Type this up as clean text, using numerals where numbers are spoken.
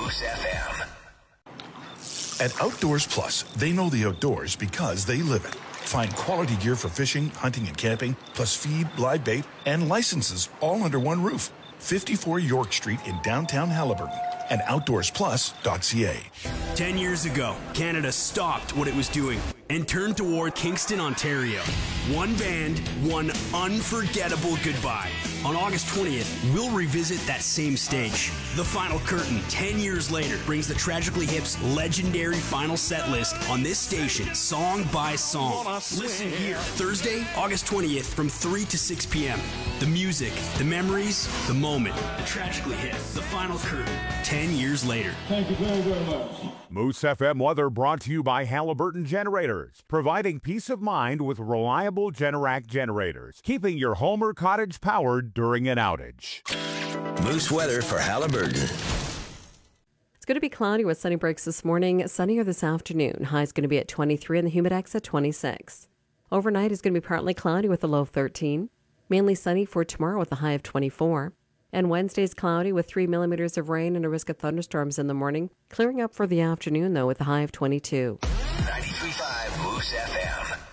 Moose FM. At Outdoors Plus, they know the outdoors because they live it. Find quality gear for fishing, hunting, and camping, plus feed, live bait, and licenses all under one roof. 54 York Street in downtown Haliburton and outdoorsplus.ca. 10 years ago, Canada stopped what it was doing and turned toward Kingston, Ontario. One band, one unforgettable goodbye. On August 20th, we'll revisit that same stage. The Final Curtain, 10 years later, brings the Tragically Hip's legendary final set list on this station, song by song. Listen here, Thursday, August 20th, from 3 to 6 p.m. The music, the memories, the moment. The Tragically Hip, the Final Curtain, 10 years later. Thank you very, very much. Moose FM weather brought to you by Haliburton Generators, providing peace of mind with reliable Generac generators, keeping your home or cottage powered during an outage. Moose weather for Haliburton. It's going to be cloudy with sunny breaks this morning, sunnier this afternoon. High is going to be at 23 and the humidex at 26. Overnight is going to be partly cloudy with a low of 13. Mainly sunny for tomorrow with a high of 24. And Wednesday's cloudy with 3 millimeters of rain and a risk of thunderstorms in the morning. Clearing up for the afternoon, though, with a high of 22. 93.5 Moose FM.